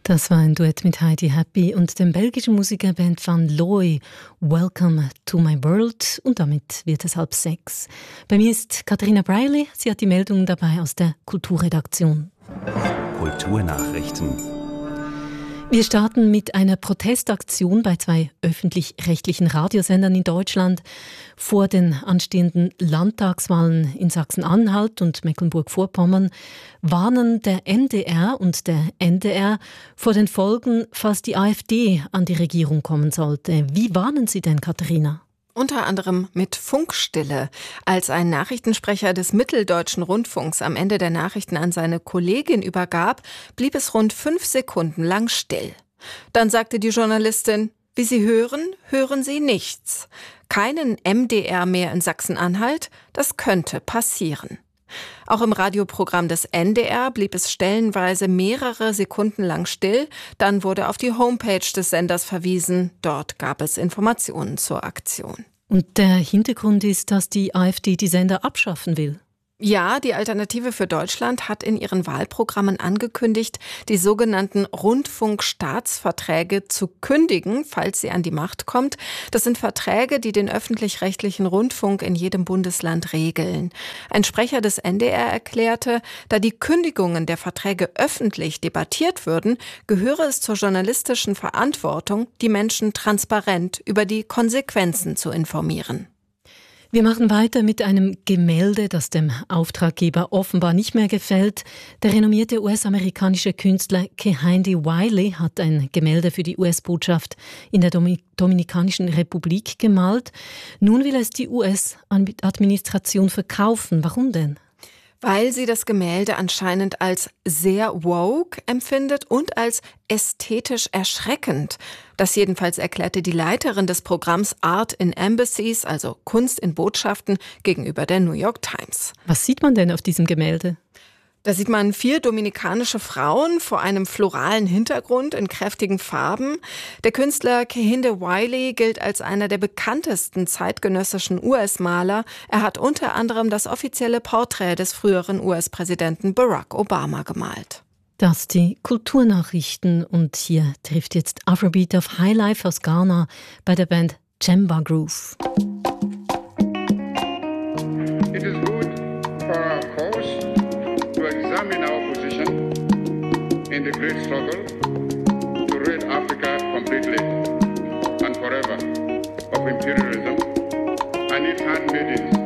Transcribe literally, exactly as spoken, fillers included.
Das war ein Duett mit Heidi Happy und dem belgischen Musikerband Van Looy. Welcome to my world. Und damit wird es halb sechs. Bei mir ist Katharina Breiley. Sie hat die Meldungen dabei aus der Kulturredaktion. Kulturnachrichten. Wir starten mit einer Protestaktion bei zwei öffentlich-rechtlichen Radiosendern in Deutschland vor den anstehenden Landtagswahlen in Sachsen-Anhalt und Mecklenburg-Vorpommern warnen der M D R und der N D R vor den Folgen, falls die AfD an die Regierung kommen sollte. Wie warnen Sie denn, Katharina? Unter anderem mit Funkstille. Als ein Nachrichtensprecher des Mitteldeutschen Rundfunks am Ende der Nachrichten an seine Kollegin übergab, blieb es rund fünf Sekunden lang still. Dann sagte die Journalistin: Wie Sie hören, hören Sie nichts. Keinen M D R mehr in Sachsen-Anhalt, das könnte passieren. Auch im Radioprogramm des N D R blieb es stellenweise mehrere Sekunden lang still. Dann wurde auf die Homepage des Senders verwiesen. Dort gab es Informationen zur Aktion. Und der Hintergrund ist, dass die AfD die Sender abschaffen will. Ja, die Alternative für Deutschland hat in ihren Wahlprogrammen angekündigt, die sogenannten Rundfunkstaatsverträge zu kündigen, falls sie an die Macht kommt. Das sind Verträge, die den öffentlich-rechtlichen Rundfunk in jedem Bundesland regeln. Ein Sprecher des N D R erklärte, da die Kündigungen der Verträge öffentlich debattiert würden, gehöre es zur journalistischen Verantwortung, die Menschen transparent über die Konsequenzen zu informieren. Wir machen weiter mit einem Gemälde, das dem Auftraggeber offenbar nicht mehr gefällt. Der renommierte U S-amerikanische Künstler Kehinde Wiley hat ein Gemälde für die U S-Botschaft in der Dominikanischen Republik gemalt. Nun will es die U S-Administration verkaufen. Warum denn? Weil sie das Gemälde anscheinend als sehr woke empfindet und als ästhetisch erschreckend. Das jedenfalls erklärte die Leiterin des Programms Art in Embassies, also Kunst in Botschaften, gegenüber der New York Times. Was sieht man denn auf diesem Gemälde? Da sieht man vier dominikanische Frauen vor einem floralen Hintergrund in kräftigen Farben. Der Künstler Kehinde Wiley gilt als einer der bekanntesten zeitgenössischen U S-Maler. Er hat unter anderem das offizielle Porträt des früheren U S-Präsidenten Barack Obama gemalt. Das die Kulturnachrichten und hier trifft jetzt Afrobeat of Highlife aus Ghana bei der Band Jemba Groove. It is good for our cause to examine our position in the great struggle to rid Africa completely and forever of imperialism and its handmaidens.